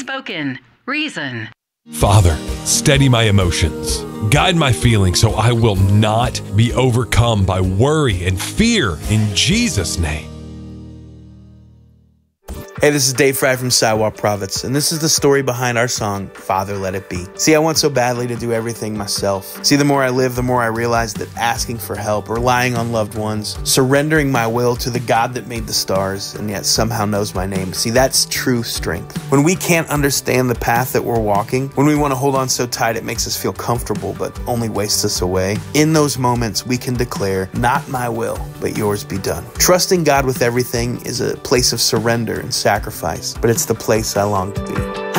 Unspoken Reason. Father, steady my emotions. Guide my feelings so I will not be overcome by worry and fear in Jesus' name. Hey, this is Dave Fry from Sidewalk Prophets, and this is the story behind our song, Father Let It Be. See, I want so badly to do everything myself. See, the more I live, the more I realize that asking for help, relying on loved ones, surrendering my will to the God that made the stars and yet somehow knows my name. See, that's true strength. When we can't understand the path that we're walking, when we want to hold on so tight it makes us feel comfortable but only wastes us away, in those moments we can declare, not my will, but yours be done. Trusting God with everything is a place of surrender and sacrifice, but it's the place I long to be.